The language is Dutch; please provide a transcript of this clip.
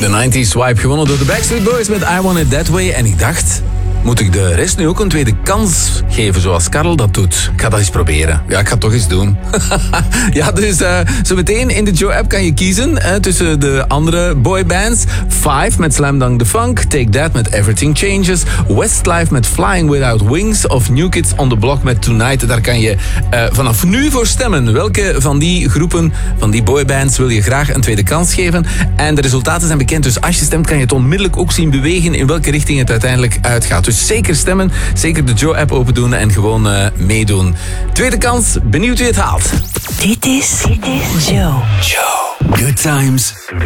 De 90s Swipe gewonnen door de Backstreet Boys met I Want It That Way. En ik dacht, moet ik de rest nu ook een tweede kans geven zoals Karel dat doet? Ik ga dat eens proberen. Ja, ik ga het toch eens doen. Ja, dus zo meteen in de Joe-app kan je kiezen tussen de andere boybands. Five met Slam Dunk the Funk, Take That met Everything Changes, Westlife met Flying Without Wings of New Kids on the Block met Tonight. Daar kan je vanaf nu voor stemmen. Welke van die groepen, van die boybands wil je graag een tweede kans geven? En de resultaten zijn bekend, dus als je stemt kan je het onmiddellijk ook zien bewegen in welke richting het uiteindelijk uitgaat. Dus zeker stemmen, zeker de Joe-app open doen en gewoon meedoen. Tweede kans, benieuwd wie het haalt. Dit is Joe. Good times,